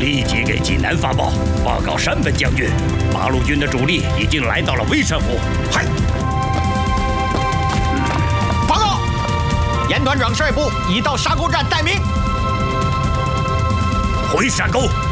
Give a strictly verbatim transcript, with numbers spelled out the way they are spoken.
立即给济南发报，报告山本将军，八路军的主力已经来到了微山湖。 嗨，报告，严团长率部已到沙沟站待命。 回沙沟。